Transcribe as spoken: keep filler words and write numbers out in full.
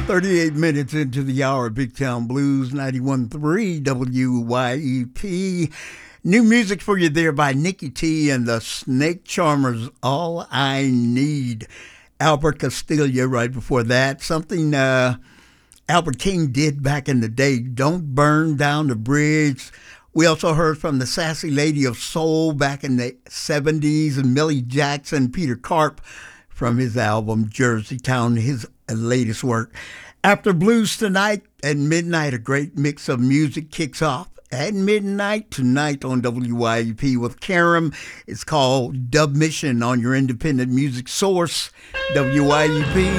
thirty-eight minutes into the hour, Big Town Blues, ninety-one point three W Y E P. New music for you there by Nikki T and the Snake Charmers, All I Need. Albert Castiglia right before that. Something uh, Albert King did back in the day, Don't Burn Down the Bridge. We also heard from the Sassy Lady of Soul back in the seventies, and Millie Jackson, Peter Karp from his album Jersey Town, his latest work. After Blues Tonight at midnight, a great mix of music kicks off at midnight tonight on W Y E P with Karam. It's called Dub Mission on your independent music source, W Y E P.